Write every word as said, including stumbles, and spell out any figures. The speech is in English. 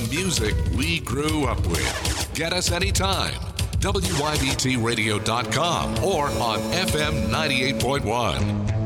music we grew up with. Get us anytime. W Y B T radio dot com or on F M ninety-eight point one.